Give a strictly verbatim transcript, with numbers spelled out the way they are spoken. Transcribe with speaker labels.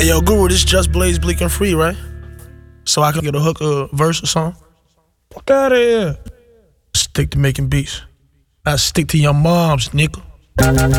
Speaker 1: Hey, yo, Guru, this just Blaze Bleak and Free, right? So I can get a hook, a verse or something? Fuck out of here. Stick to making beats. I stick to your moms, nigga.